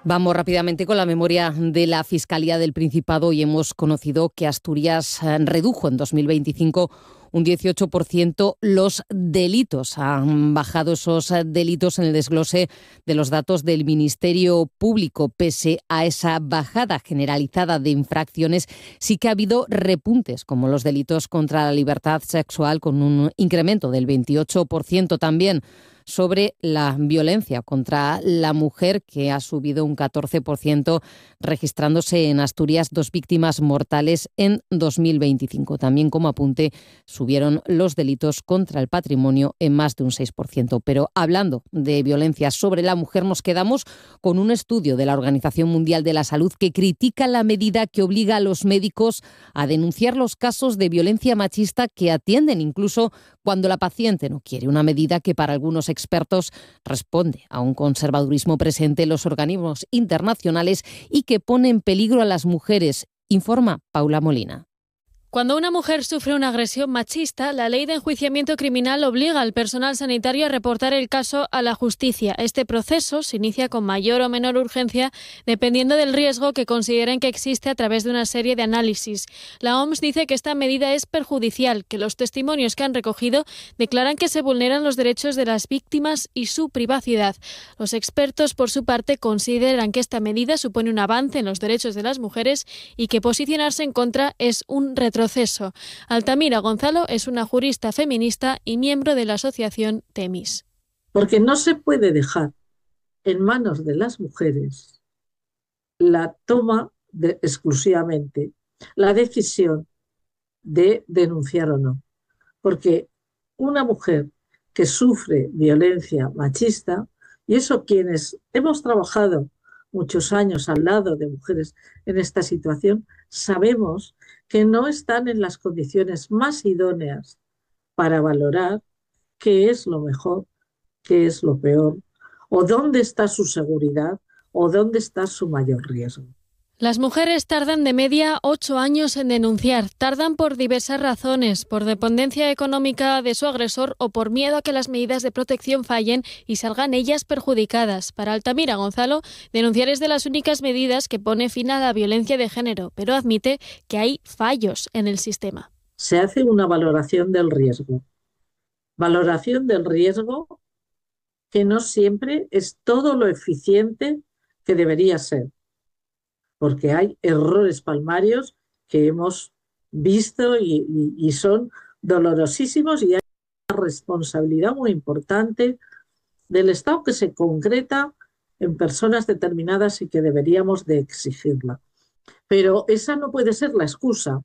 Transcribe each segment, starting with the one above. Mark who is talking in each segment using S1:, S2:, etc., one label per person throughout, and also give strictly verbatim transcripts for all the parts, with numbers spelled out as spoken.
S1: Vamos rápidamente con la memoria de la Fiscalía del Principado y hemos conocido que Asturias redujo en dos mil veinticinco un dieciocho por ciento los delitos. Han bajado esos delitos en el desglose de los datos del Ministerio Público. Pese a esa bajada generalizada de infracciones, sí que ha habido repuntes, como los delitos contra la libertad sexual, con un incremento del veintiocho por ciento también. Sobre la violencia contra la mujer, que ha subido un catorce por ciento, registrándose en Asturias dos víctimas mortales en dos mil veinticinco. También, como apunte, subieron los delitos contra el patrimonio en más de un seis por ciento. Pero hablando de violencia sobre la mujer, nos quedamos con un estudio de la Organización Mundial de la Salud que critica la medida que obliga a los médicos a denunciar los casos de violencia machista que atienden incluso cuando la paciente no quiere. Una medida que para algunos expertos responde a un conservadurismo presente en los organismos internacionales y que pone en peligro a las mujeres, informa Paula Molina.
S2: Cuando una mujer sufre una agresión machista, la ley de enjuiciamiento criminal obliga al personal sanitario a reportar el caso a la justicia. Este proceso se inicia con mayor o menor urgencia dependiendo del riesgo que consideren que existe a través de una serie de análisis. La O M S dice que esta medida es perjudicial, que los testimonios que han recogido declaran que se vulneran los derechos de las víctimas y su privacidad. Los expertos, por su parte, consideran que esta medida supone un avance en los derechos de las mujeres y que posicionarse en contra es un retroceso. Proceso. Altamira Gonzalo es una jurista feminista y miembro de la asociación Temis.
S3: Porque no se puede dejar en manos de las mujeres la toma de, exclusivamente, la decisión de denunciar o no. Porque una mujer que sufre violencia machista, y eso quienes hemos trabajado muchos años al lado de mujeres en esta situación, sabemos que no están en las condiciones más idóneas para valorar qué es lo mejor, qué es lo peor, o dónde está su seguridad, o dónde está su mayor riesgo.
S2: Las mujeres tardan de media ocho años en denunciar. Tardan por diversas razones, por dependencia económica de su agresor o por miedo a que las medidas de protección fallen y salgan ellas perjudicadas. Para Altamira Gonzalo, denunciar es de las únicas medidas que pone fin a la violencia de género, pero admite que hay fallos en el sistema.
S3: Se hace una valoración del riesgo. Valoración del riesgo que no siempre es todo lo eficiente que debería ser, porque hay errores palmarios que hemos visto y, y, y son dolorosísimos, y hay una responsabilidad muy importante del Estado que se concreta en personas determinadas y que deberíamos de exigirla. Pero esa no puede ser la excusa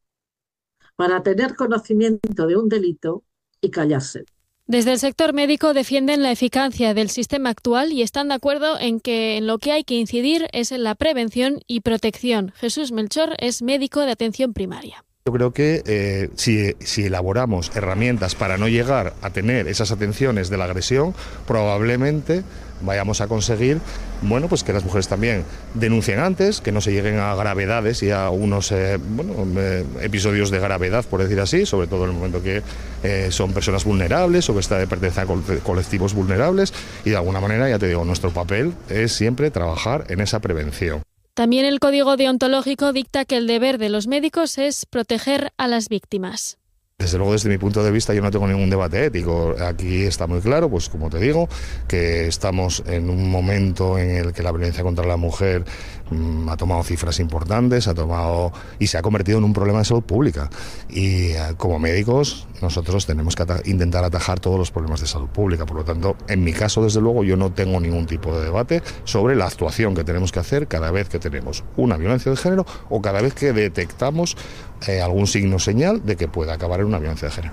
S3: para tener conocimiento de un delito y callarse.
S2: Desde el sector médico defienden la eficacia del sistema actual y están de acuerdo en que en lo que hay que incidir es en la prevención y protección. Jesús Melchor es médico de atención primaria.
S4: Yo creo que eh, si, si elaboramos herramientas para no llegar a tener esas atenciones de la agresión, probablemente vayamos a conseguir, bueno, pues que las mujeres también denuncien antes, que no se lleguen a gravedades y a unos eh, bueno, eh, episodios de gravedad, por decir así, sobre todo en el momento que eh, son personas vulnerables o que está de pertenecer a colectivos vulnerables, y de alguna manera, ya te digo, nuestro papel es siempre trabajar en esa prevención.
S2: También el Código Deontológico dicta que el deber de los médicos es proteger a las víctimas.
S4: Desde luego, desde mi punto de vista, yo no tengo ningún debate ético. Aquí está muy claro, pues como te digo, que estamos en un momento en el que la violencia contra la mujer mmm, ha tomado cifras importantes, ha tomado y se ha convertido en un problema de salud pública. Y eh, como médicos, nosotros tenemos que ata- intentar atajar todos los problemas de salud pública. Por lo tanto, en mi caso, desde luego, yo no tengo ningún tipo de debate sobre la actuación que tenemos que hacer cada vez que tenemos una violencia de género o cada vez que detectamos Eh, algún signo señal de que pueda acabar en una violencia de género.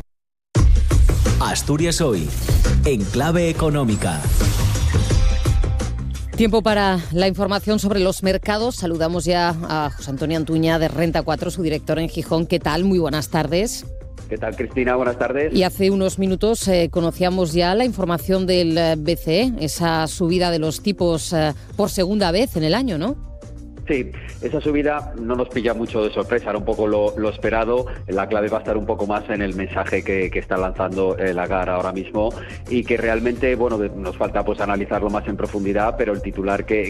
S5: Asturias Hoy, en clave económica.
S1: Tiempo para la información sobre los mercados. Saludamos ya a José Antonio Antuña de Renta cuatro, su director en Gijón. ¿Qué tal? Muy buenas tardes.
S6: ¿Qué tal, Cristina? Buenas tardes.
S1: Y hace unos minutos eh, conocíamos ya la información del eh, B C E, esa subida de los tipos eh, por segunda vez en el año, ¿no?
S6: Sí, esa subida no nos pilla mucho de sorpresa, era un poco lo, lo esperado. La clave va a estar un poco más en el mensaje que, que está lanzando eh, Lagarde ahora mismo, y que realmente, bueno, nos falta pues analizarlo más en profundidad, pero el titular que,